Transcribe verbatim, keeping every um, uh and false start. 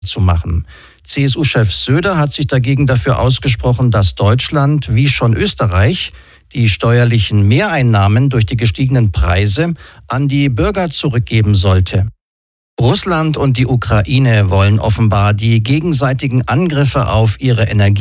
zu machen. C S U-Chef Söder hat sich dagegen dafür ausgesprochen, dass Deutschland, wie schon Österreich, die steuerlichen Mehreinnahmen durch die gestiegenen Preise an die Bürger zurückgeben sollte. Russland und die Ukraine wollen offenbar die gegenseitigen Angriffe auf ihre Energie